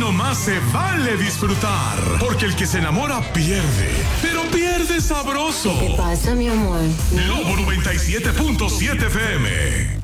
cuando más se vale disfrutar. Porque el que se enamora pierde, pero pierde sabroso. ¿Qué pasa, mi amor? Lobo 97.7 FM.